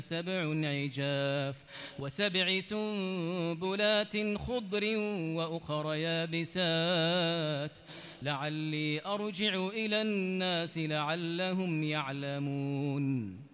سبع عجاف وسبع سنبلات خضر وأخر يابسات لعلي أرجع إلى الناس لعلهم يعلمون